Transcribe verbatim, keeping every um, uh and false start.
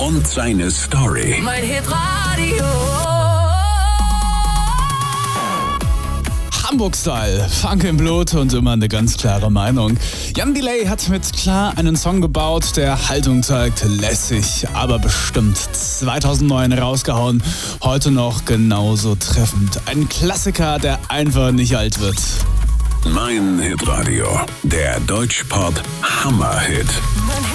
und seine Story. Mein Hitradio. Hamburg-Style, Funk im Blut und immer eine ganz klare Meinung. Jan Delay hat mit Klar einen Song gebaut, der Haltung zeigt, lässig, aber bestimmt. zweitausendneun rausgehauen, heute noch genauso treffend. Ein Klassiker, der einfach nicht alt wird. Mein Hitradio, der Deutschpop Hammerhit.